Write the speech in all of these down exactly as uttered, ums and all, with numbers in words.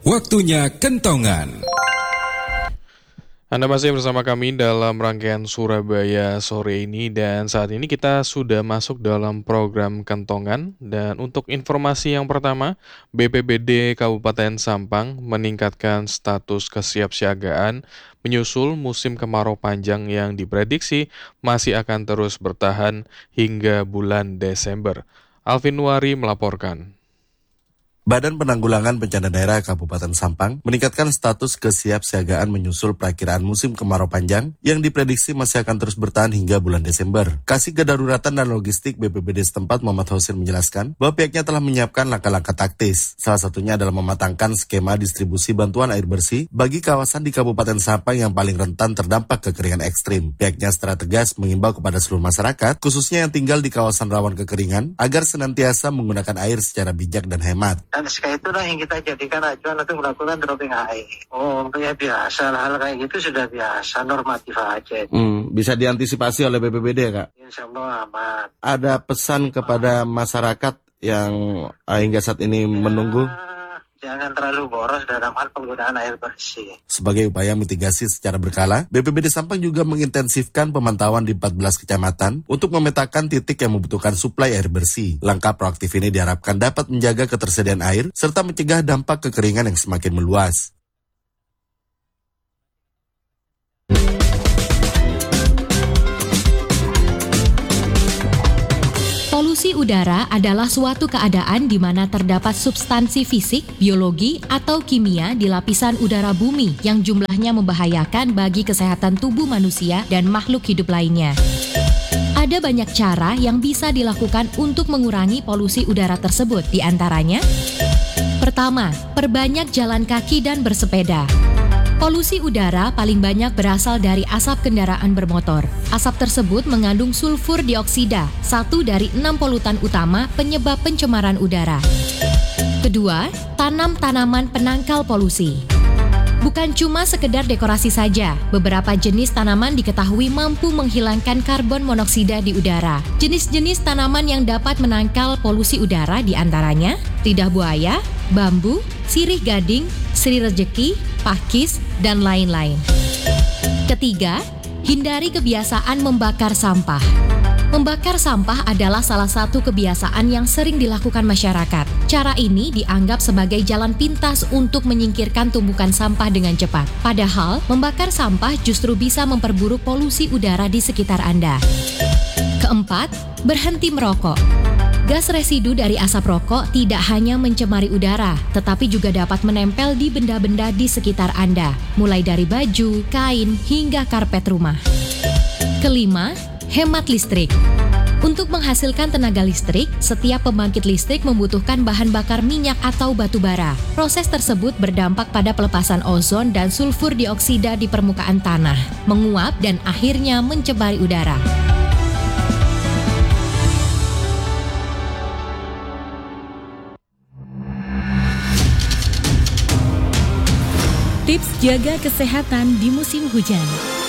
Waktunya kentongan. Anda masih bersama kami dalam rangkaian Surabaya sore ini dan saat ini kita sudah masuk dalam program kentongan. Dan untuk informasi yang pertama, B P B D Kabupaten Sampang meningkatkan status kesiapsiagaan menyusul musim kemarau panjang yang diprediksi masih akan terus bertahan hingga bulan Desember. Alvin Nuari melaporkan. Badan Penanggulangan Bencana Daerah Kabupaten Sampang meningkatkan status kesiapsiagaan menyusul perakiraan musim kemarau panjang yang diprediksi masih akan terus bertahan hingga bulan Desember. Kasih Kedaruratan dan Logistik B P B D setempat Muhammad Husin menjelaskan bahwa pihaknya telah menyiapkan langkah-langkah taktis. Salah satunya adalah mematangkan skema distribusi bantuan air bersih bagi kawasan di Kabupaten Sampang yang paling rentan terdampak kekeringan ekstrim. Pihaknya secara tegas mengimbau kepada seluruh masyarakat, khususnya yang tinggal di kawasan rawan kekeringan, agar senantiasa menggunakan air secara bijak dan hemat. Dan sekarang itulah yang kita jadikan acuan untuk melakukan dropping air. Oh, ya biasa, hal kayak gitu sudah biasa, normatif aja. Hmm, bisa diantisipasi oleh B P B D ya, Kak? Insya Allah aman. Ada pesan kepada masyarakat yang uh, hingga saat ini ya, menunggu? Jangan terlalu boros dalam hal penggunaan air bersih. Sebagai upaya mitigasi secara berkala, B P B D Sampang juga mengintensifkan pemantauan di empat belas kecamatan untuk memetakan titik yang membutuhkan suplai air bersih. Langkah proaktif ini diharapkan dapat menjaga ketersediaan air serta mencegah dampak kekeringan yang semakin meluas. Polusi udara adalah suatu keadaan di mana terdapat substansi fisik, biologi, atau kimia di lapisan udara bumi yang jumlahnya membahayakan bagi kesehatan tubuh manusia dan makhluk hidup lainnya. Ada banyak cara yang bisa dilakukan untuk mengurangi polusi udara tersebut, di antaranya: pertama, perbanyak jalan kaki dan bersepeda. Polusi udara paling banyak berasal dari asap kendaraan bermotor. Asap tersebut mengandung sulfur dioksida, satu dari enam polutan utama penyebab pencemaran udara. Kedua, tanam tanaman penangkal polusi. Bukan cuma sekedar dekorasi saja, beberapa jenis tanaman diketahui mampu menghilangkan karbon monoksida di udara. Jenis-jenis tanaman yang dapat menangkal polusi udara diantaranya lidah buaya, bambu, sirih gading, sri rejeki, pakis, dan lain-lain. Ketiga, hindari kebiasaan membakar sampah. Membakar sampah adalah salah satu kebiasaan yang sering dilakukan masyarakat. Cara ini dianggap sebagai jalan pintas untuk menyingkirkan tumpukan sampah dengan cepat. Padahal, membakar sampah justru bisa memperburuk polusi udara di sekitar Anda. Keempat, berhenti merokok. Gas residu dari asap rokok tidak hanya mencemari udara, tetapi juga dapat menempel di benda-benda di sekitar Anda, mulai dari baju, kain, hingga karpet rumah. Kelima, hemat listrik. Untuk menghasilkan tenaga listrik, setiap pembangkit listrik membutuhkan bahan bakar minyak atau batu bara. Proses tersebut berdampak pada pelepasan ozon dan sulfur dioksida di permukaan tanah, menguap dan akhirnya mencemari udara. Tips jaga kesehatan di musim hujan.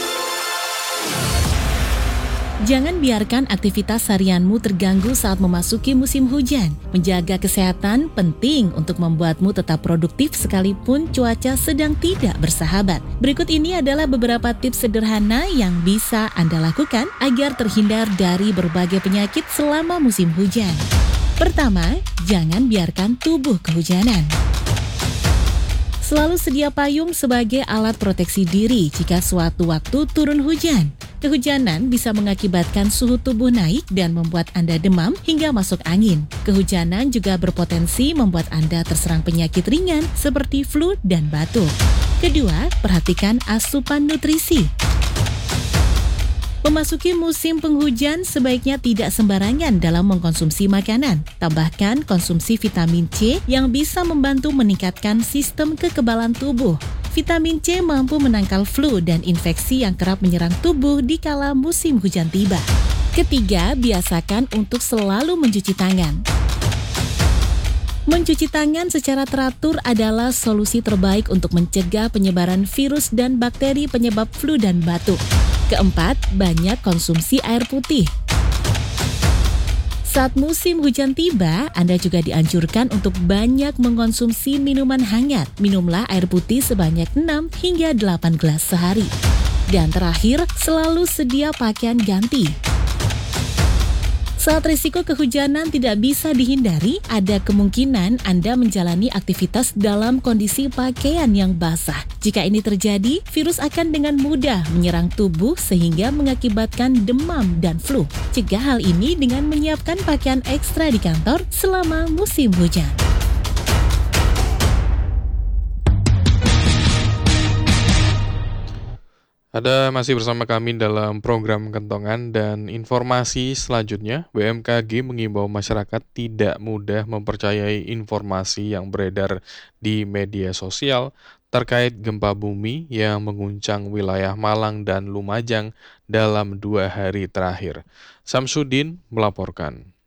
Jangan biarkan aktivitas harianmu terganggu saat memasuki musim hujan. Menjaga kesehatan penting untuk membuatmu tetap produktif sekalipun cuaca sedang tidak bersahabat. Berikut ini adalah beberapa tips sederhana yang bisa Anda lakukan agar terhindar dari berbagai penyakit selama musim hujan. Pertama, jangan biarkan tubuh kehujanan. Selalu sedia payung sebagai alat proteksi diri jika suatu waktu turun hujan. Kehujanan bisa mengakibatkan suhu tubuh naik dan membuat Anda demam hingga masuk angin. Kehujanan juga berpotensi membuat Anda terserang penyakit ringan seperti flu dan batuk. Kedua, perhatikan asupan nutrisi. Memasuki musim penghujan, sebaiknya tidak sembarangan dalam mengkonsumsi makanan. Tambahkan konsumsi vitamin C yang bisa membantu meningkatkan sistem kekebalan tubuh. Vitamin C mampu menangkal flu dan infeksi yang kerap menyerang tubuh di kala musim hujan tiba. Ketiga, biasakan untuk selalu mencuci tangan. Mencuci tangan secara teratur adalah solusi terbaik untuk mencegah penyebaran virus dan bakteri penyebab flu dan batuk. Keempat, banyak konsumsi air putih. Saat musim hujan tiba, Anda juga dianjurkan untuk banyak mengonsumsi minuman hangat. Minumlah air putih sebanyak enam hingga delapan gelas sehari. Dan terakhir, selalu sedia pakaian ganti. Saat risiko kehujanan tidak bisa dihindari, ada kemungkinan Anda menjalani aktivitas dalam kondisi pakaian yang basah. Jika ini terjadi, virus akan dengan mudah menyerang tubuh sehingga mengakibatkan demam dan flu. Cegah hal ini dengan menyiapkan pakaian ekstra di kantor selama musim hujan. Ada masih bersama kami dalam program Kentongan dan informasi selanjutnya, B M K G mengimbau masyarakat tidak mudah mempercayai informasi yang beredar di media sosial terkait gempa bumi yang mengguncang wilayah Malang dan Lumajang dalam dua hari terakhir. Samsudin melaporkan.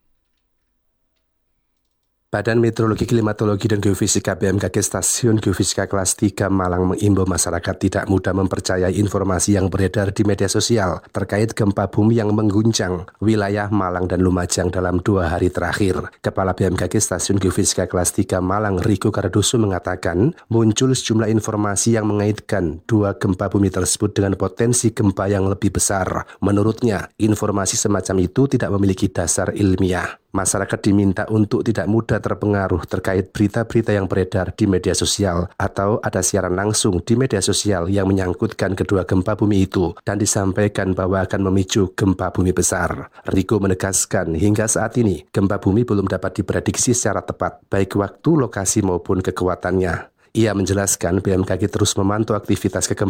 Badan Meteorologi, Klimatologi, dan Geofisika B M K G Stasiun Geofisika Kelas tiga Malang mengimbau masyarakat tidak mudah mempercayai informasi yang beredar di media sosial terkait gempa bumi yang mengguncang wilayah Malang dan Lumajang dalam dua hari terakhir. Kepala B M K G Stasiun Geofisika Kelas tiga Malang, Riko Kardoso, mengatakan muncul sejumlah informasi yang mengaitkan dua gempa bumi tersebut dengan potensi gempa yang lebih besar. Menurutnya, informasi semacam itu tidak memiliki dasar ilmiah. Masyarakat diminta untuk tidak mudah terpengaruh terkait berita-berita yang beredar di media sosial atau ada siaran langsung di media sosial yang menyangkutkan kedua gempa bumi itu dan disampaikan bahwa akan memicu gempa bumi besar. Riko menegaskan hingga saat ini gempa bumi belum dapat diprediksi secara tepat baik waktu, lokasi maupun kekuatannya. Ia menjelaskan B M K G terus memantau aktivitas kegempaan